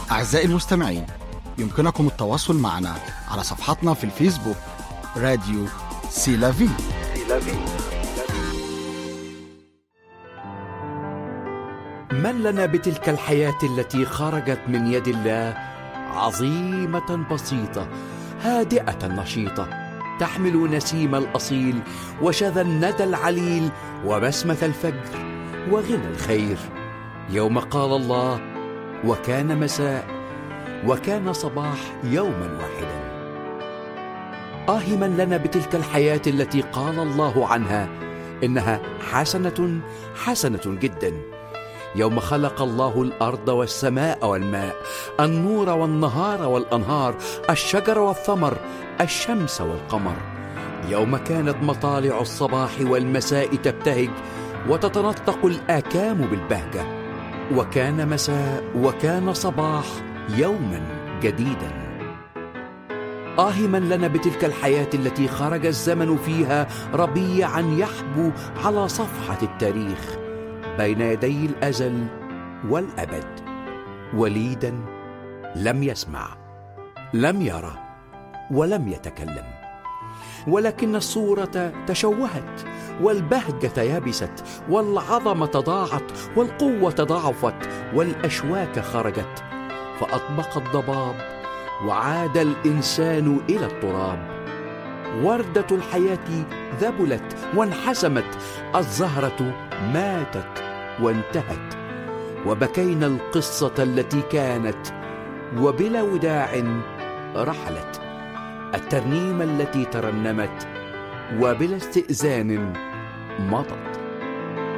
أعزائي المستمعين، يمكنكم التواصل معنا على صفحتنا في الفيسبوك راديو سيلافي. من لنا بتلك الحياة التي خرجت من يد الله، عظيمة بسيطة هادئة نشيطة، تحمل نسيم الأصيل وشذا الندى العليل وبسمة الفجر وغنى الخير. يوم قال الله وكان مساء وكان صباح يوما واحدا. من لنا بتلك الحياة التي قال الله عنها إنها حسنة حسنة جدا. يوم خلق الله الأرض والسماء والماء، النور والنهار والأنهار، الشجر والثمر، الشمس والقمر. يوم كانت مطالع الصباح والمساء تبتهج وتتنطق الآكام بالبهجة. وكان مساء وكان صباح يوما جديدا. من لنا بتلك الحياة التي خرج الزمن فيها ربيعا يحبو على صفحة التاريخ بين يدي الأزل والأبد، وليدا لم يسمع، لم يرى، ولم يتكلم، ولكن الصورة تشوهت، والبهجة يبست، والعظمة ضاعت، والقوة ضعفت، والأشواك خرجت، فأطبق الضباب وعاد الإنسان إلى التراب. وردة الحياة ذبلت وانحسمت، الزهرة ماتت وانتهت، وبكينا القصة التي كانت، وبلا وداع رحلت، الترنيمة التي ترنمت، وبلا استئذان مضت.